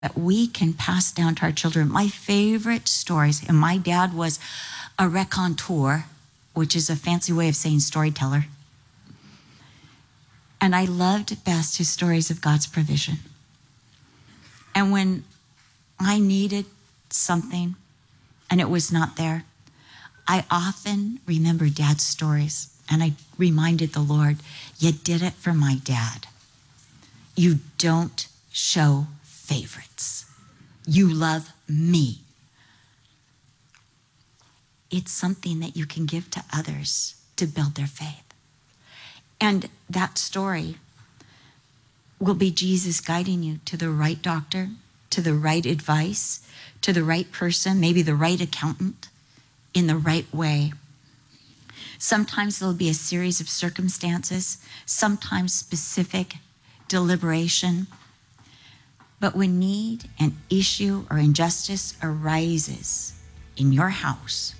that we can pass down to our children. My favorite stories, and my dad was a raconteur, which is a fancy way of saying storyteller. And I loved best his stories of God's provision. And when I needed something and it was not there, I often remember Dad's stories, and I reminded the Lord, you did it for my dad. You don't show favorites. You love me. It's something that you can give to others to build their faith. And that story will be Jesus guiding you to the right doctor, to the right advice, to the right person, maybe the right accountant, in the right way. Sometimes there'll be a series of circumstances, sometimes specific deliberation. But when need, an issue, or injustice arises in your house,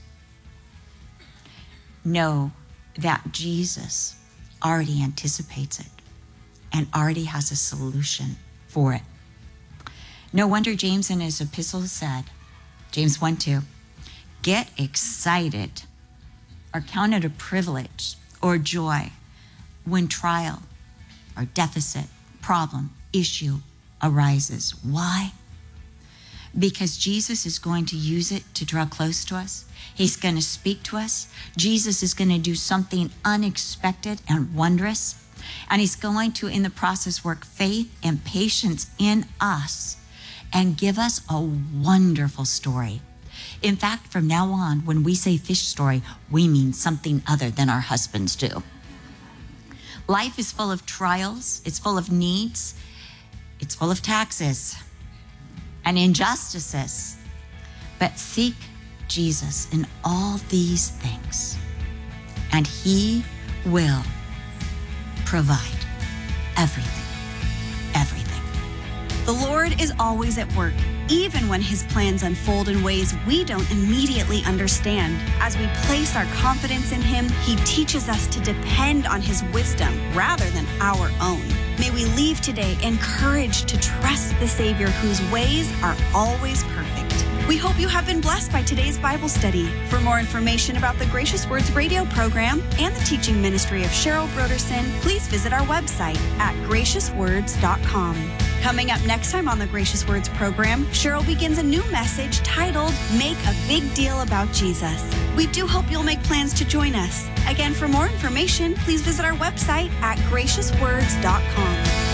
know that Jesus already anticipates it and already has a solution for it. No wonder James in his epistle said, James 1:2, get excited or count it a privilege or joy when trial or deficit, problem, issue arises. Why? Because Jesus is going to use it to draw close to us. He's going to speak to us. Jesus is going to do something unexpected and wondrous. And he's going to, in the process, work faith and patience in us and give us a wonderful story. In fact, from now on, when we say fish story, we mean something other than our husbands do. Life is full of trials. It's full of needs. It's full of taxes and injustices. But seek Jesus in all these things, and he will provide everything, everything. The Lord is always at work, even when his plans unfold in ways we don't immediately understand. As we place our confidence in him, he teaches us to depend on his wisdom rather than our own. May we leave today encouraged to trust the Savior whose ways are always perfect. We hope you have been blessed by today's Bible study. For more information about the Gracious Words radio program and the teaching ministry of Cheryl Broderson, please visit our website at graciouswords.com. Coming up next time on the Gracious Words program, Cheryl begins a new message titled, Make a Big Deal About Jesus. We do hope you'll make plans to join us. Again, for more information, please visit our website at graciouswords.com.